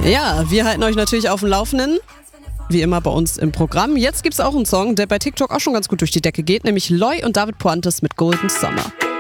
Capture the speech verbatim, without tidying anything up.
Ja, wir halten euch natürlich auf dem Laufenden. Wie immer bei uns im Programm. Jetzt gibt's auch einen Song, der bei TikTok auch schon ganz gut durch die Decke geht, nämlich Loy und David Puantes mit Golden Summer.